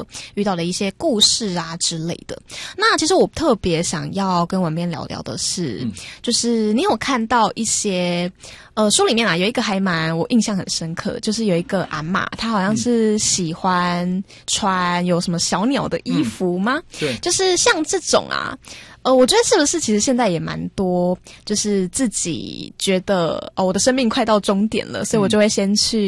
遇到的一些故事啊之类的。那其实我特别想要跟文编聊聊的是，就是你有看到一些书里面啊有一个还蛮我印象很深刻，就是有一个阿嬷，她好像是喜欢穿有什么小鸟的衣服吗？ 对， 就是像这种啊。我觉得是不是其实现在也蛮多，就是自己觉得我的生命快到终点了，所以我就会先去